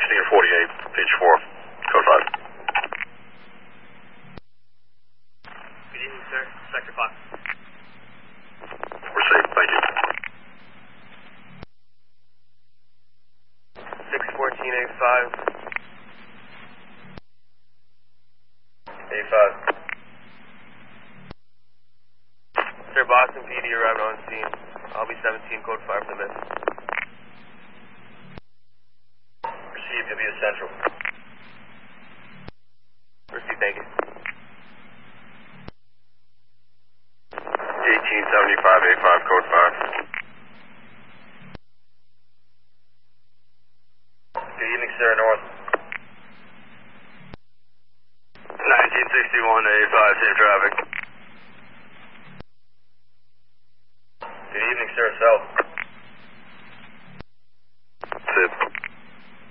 1648, page 4, code 5. Good evening, sir. Sector Fox. We're safe, thank you. 614A5. A5. Sir, Boston PD arrived on scene. I'll be 17, code 5 for this. Received, you'll be at Central. Received, thank you. 1875A5, code 5. Good evening, sir, North. 1961A5, same traffic. Good evening, sir, South.